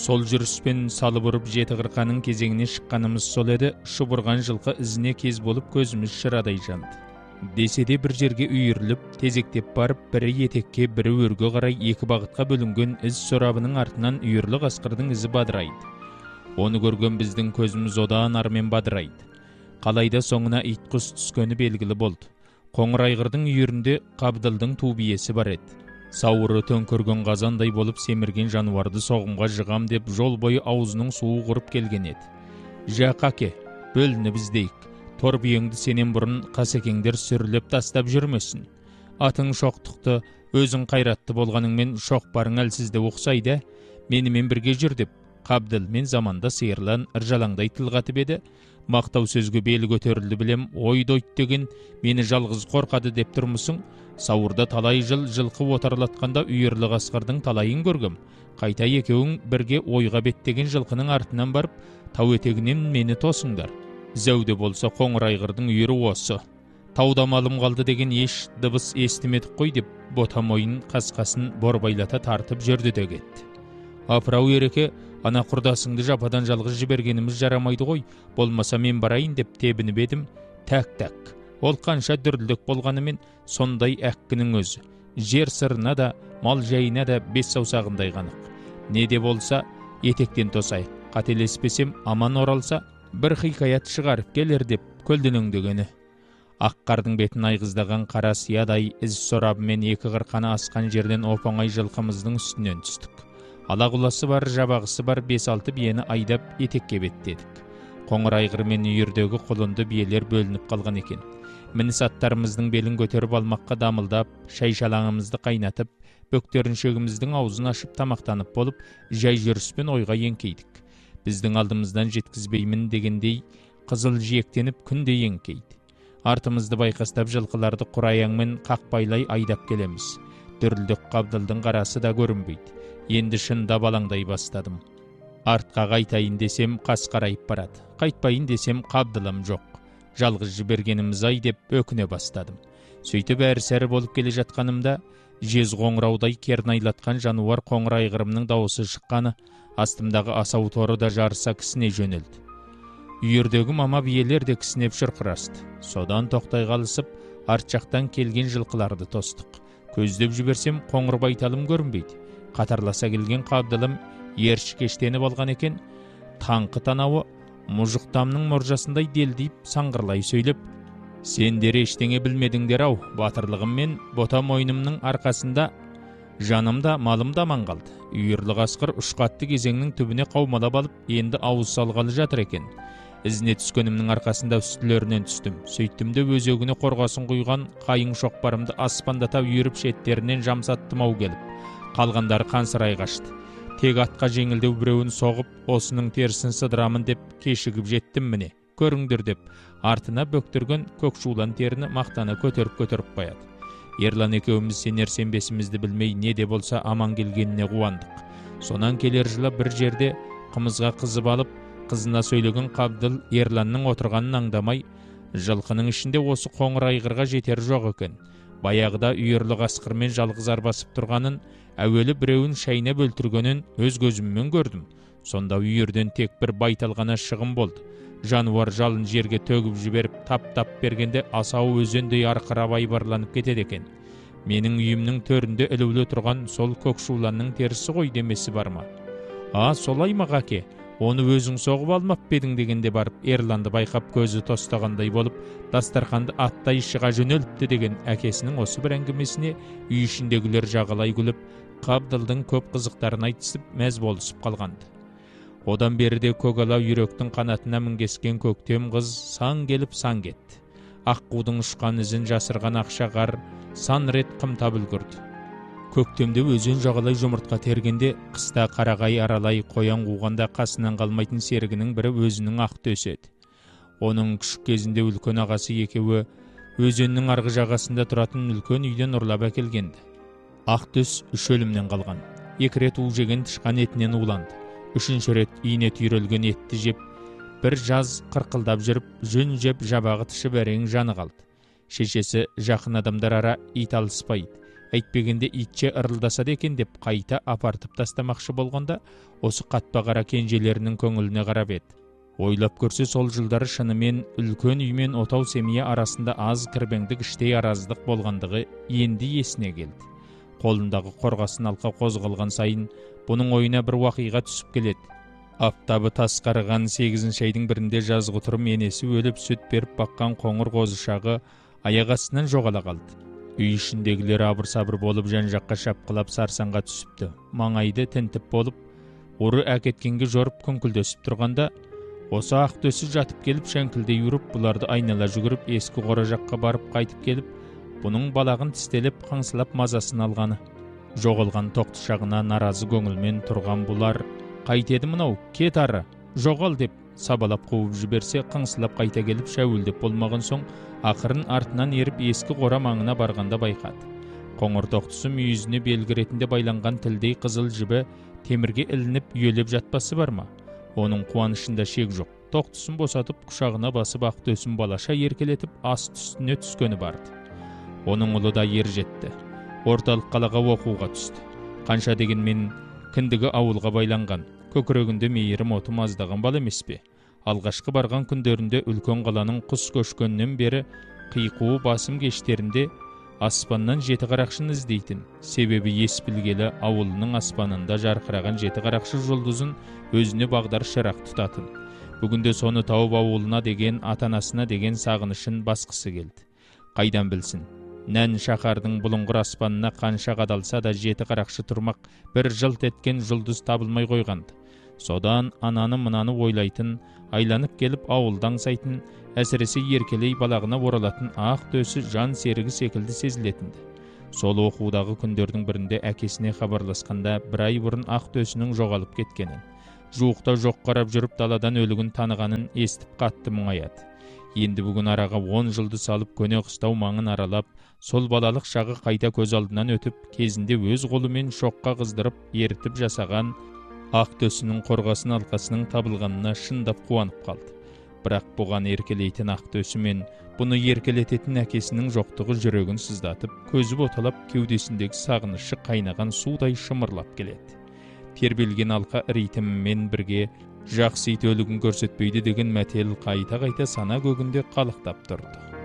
Сол жүріспен салып ұрып жеті қырқаның кезеңіне шыққанымыз сол еді, шұбырған жылқы ізіне кез болып көзіміз шырадай жанды. Десе де бір жерге үйіріліп, тезектеп барып, бірі етекке, бірі өрге қарай екі бағытқа бөлінген із сорабының артынан үйірлі қасқырдың ізі бадырайды. Оны көрген біздің көзіміз одан армен бадырайды. Қалайда соңына ит құс түскені белгілі болды. Қоңыр айғырдың үйірінде Қабдылдың ту биесі бар еді. Сауыры төңкерген қазандай болып семірген жануарды соғымға жығам деп жол бойы аузының суы құрып келген еді. Жа қаке, бөлініп іздейік. Тор биеңді сенен бұрын қасекеңдер сүріліп тастап жүрмесін. Атың шоқтықты, өзің қайратты болғаныңмен шоқпарың әлсізде ұқсайды. Менімен бірге жүр деп Қабдылмен заманда сиырлан ыржалаңдай тіл қатып еді. Мақтау сөзге белі көтерілді білем, ойдойт деген мені жалғыз қорқады деп тұрмысың. Сауырда талай жыл жылқы отарлатқанда үйірлі қасқырдың талайын көргім. Қайта екеуің бірге ойға беттеген жылқының артынан барып, тау етегінен мені тосыңдар. Зәуде болса қоңыр айғырдың үйірі осы. Тауда малым қалды деген еш дыбыс естімедік қой деп бота мойын қасқасын борбайлата тартып жүрді де кетті. Апырау ереке, ана құрдасыңды жападан жалғыз жібергеніміз жарамайды ғой, болмаса мен барайын деп тебініп едім. Тәк-тәк, ол қанша дүрлік болғанымен сондай әккінің өзі. Жер сырына да, мал жайына да бес саусағындай қанық. Не де болса, етектен тосайық. Қателеспесем, аман оралса, бір хикаят шығарып келер деп көлденеңдегені. Ақ қардың бетін айғыздаған қара сиядай із сорабымен екі қырқаны асқан жерден оп-оңай жылқымыздың үстінен түстік. Алағұласы бар, жабағысы бар 5-6 биені айдап етекке беттедік. Қоңыр айғыр мен үйірдегі құлынды биелер бөлініп қалған екен. Мініс аттарымыздың белін көтеріп алмаққа дамылдап, шай-шалаңымызды қайнатып, бөктеріншегіміздің аузын ашып тамақтанып болып, жай жүріспен ойға еңкейдік. Біздің алдымыздан жеткізбеймін дегендей қызыл жиектеніп күнде еңкейді. Артымызды байқастап жылқыларды құраяңмен қақпайлай айдап келеміз. Дүрлдік Қабдылдың қарасы да көрінбейді. Енді шында балаңдай бастадым. Артқа қайтайын десем қас қарайып барады. Қайтпайын десем Қабдылым жоқ. Жалғыз жібергеніміз ай деп өкіне бастадым. Сөйтіп әрі-сәрі болып келе жатқанымда, жез қоңыраудай кернайлатқан жануар қоңыр айғырымның дауысы шыққаны, астымдағы асау торы да жарыса кісіне жөнелді. Үйірдегі мама биелер де кісінеп шұрқырасты. Содан тоқтай қалысып, арт жақтан келген жылқыларды тостық. Көздеп жіберсем қоңыр байталым көрінбейді. Қатарласа келген Қабдылым ершікештеніп алған екен. Таңқы танауы мұжықтамның мұржасындай делдейіп саңғырлай сөйлеп, сендер ештеңе білмедіңдер-ау, батырлығым мен бота мойнымның арқасында жанымда малымда аман қалды. Үйірлі қасқыр ұшқатты кезеңнің түбіне қаумалап алып, енді ауыз салғалы жатыр екен. Ізіне түскенімнің арқасында үстілерінен түстім. Сөйттім де өзегіне қорғасын құйған қайың шоқпарымды аспандата үйіріп шеттерінен жамсаттым ау келіп. Қалғандары қансырай қашты. Тек атқа жеңілдеу біреуін соғып, осының терісін сыдырамын деп кешігіп жеттім міне. Көріңдір деп, артына бөктірген көкшулан теріні мақтана көтеріп қояды. Ерлан екеуміз сенер-сенбесімізді білмей не де болса аман келгеніне қуандық. Сонан келер жылы бір жерде қымызға қызып алып, қызына сөйлеген Қабдыл Ерланның отырғанын аңдамай, жылқының ішінде осы қоңыр айғырға жетер жоқ екен. Баяғыда үйірлі қасқырмен жалғыз арбасып тұрғанын, әуелі біреуін шайнап өлтіргенін өз көзіммен көрдім. Сонда үйірден тек бір байтал ғана шығым болды. Жануар жалын жерге төгіп жіберіп тап-тап бергенде асау өзендей арқырап айбарланып кетеді екен. Менің үйімнің төрінде ілулі тұрған сол көкшуланның терісі ғой демесі бар ма? Солай ма қаке? Оны өзің соғып алмап бедің дегенде барып Ерланды байқап көзі тостағандай болып, дастарханды аттай шыға жөнелтті деген әкесінің осы бір әңгімесіне үй ішіндегілер жағалай күліп, Қабдылдың көп қызықтарын айтысып, мәз болысып қалғанды. Одан беріде көгала үйректің қанатына мінгескен көктем қыз сан келіп сан кетті. Аққудың ұшқан ізін жасырған ақшағар сан рет қымтап үлгірді. Көктемде өзен жағалай жұмыртқа тергенде, қыста қарағай аралай қоян қуғанда қасынан қалмайтын серігінің бірі өзінің ақ төседі. Оның күшік кезінде үлкен ағасы екеуі өзеннің арғы жағасында тұратын үлкен үйден ұрлап әкелгенді. Ақ төс 3 өлімнен қалған. 2 рет уыл жеген тышқан етінен уланды. 3-ші рет ине түйрелген етті жеп, бір жаз қырқылдап жүріп, жөн жеп жабағы тышып әрең жаны қалды. Шешесі жақын адамдар ара ит алыспайды. Әйтпегенде итче ырылдаса екен деп қайта апартып тастамақшы болғанда, осы қатпа қара кенжелерінің көңіліне қарап еді. Ойлап көрсе, сол жылдары шынымен үлкен үй мен отау семье арасында аз кірбеңдік іштей араздық болғандығы енді есіне келді. Қолындағы қорғасын алқа қозғалған сайын бұның ойына бір уақиға түсіп келеді. Аптабы тас қарыған 8-ші айдың бірінде жазғытұрым енесі өліп сүт беріп баққан қоңыр қозышағы аяқ астынан жоғала қалды. Үй ішіндегілер абыр-сабыр болып жан-жаққа шапқылап сарсаңға түсіпті. Маңайды тінтіп болып, ұры әкеткенге жорып күңкілдесіп тұрғанда, осы Ақтөсі жатып келіп шәңкілдей үріп, бұларды айнала жүгіріп, ескі қора жаққа барып қайтып келіп, бұның балағын тістелеп қаңсылап мазасын алғаны. Жоғалған тоқтышағына наразы көңілмен тұрған бұлар, қайтеді мынау, кет ары, жоғал деп сабалап қуып жіберсе, қаңсылап қайта келіп шәуілдеп болмаған соң, ақырын артынан еріп ескі қора маңына барғанда байқады. Қоңыр тоқтысы мүйізіне белгі ретінде байланған тілдей қызыл жібі темірге ілініп үйелеп жатпасы бар ма? Оның қуанышында шек жоқ. Тоқтысын босатып, құшағына басып Ақтөсін балаша еркелетіп, ас үстіне түскені барды. Оның ұлы да ер жетті. Орталық қалаға оқуға түсті. Қанша дегенмен кіндігі ауылға байланған, көкірегінде мейірім оты маздаған бала емес пе? Алғашқы барған күндерінде үлкен қаланың құс көшкеннен бері қиқуы басым кештерінде аспаннан жеті қарақшыны іздейтін. Себебі ес білгелі ауылының аспанында жарқыраған жеті қарақшы жұлдызын өзіне бағдар шырақ тұтатын. Бүгінде соны тауып ауылына деген, атанасына деген сағынышын басқысы келді. Қайдан білсін? Нән шақардың бұлыңғыр аспанына қанша қадалса да жеті қарақшы тұрмақ бір жылт еткен жұлдыз табылмай қойғанды. Содан ананы мынаны ойлайтын, айланып келіп ауылдан сайтын, әсіресе еркелей балағына оралатын Ақтөсі жан серігі секілді сезілетінді. Сол оқудағы күндердің бірінде әкесіне хабарласқанда бір ай бұрын Ақтөсінің жоғалып кеткенін, жуықта жоқ қарап жүріп даладан өлігін танығанын естіп қатты мұңаяды. Енді бүгін араға 10 жылды салып көне қыстау маңын аралап, сол балалық шағы қайта көз алдынан өтіп, кезінде өз қолымен шоққа қыздырып, ерітіп жасаған Ақтөсінің қорғасын алқасының табылғанына шындап қуанып қалды. Бірақ бұған еркелейтін Ақтөсі мен бұны еркелететін әкесінің жоқтығы жүрегін сыздатып, көзі боталап, кеудесіндегі сағынышы қайнаған судай шымырлап келеді. Тербелген алқа ритмімен бірге жақсы ит өлігін көрсетпейді деген мәтел қайта-қайта сана көгінде қалықтап тұрды.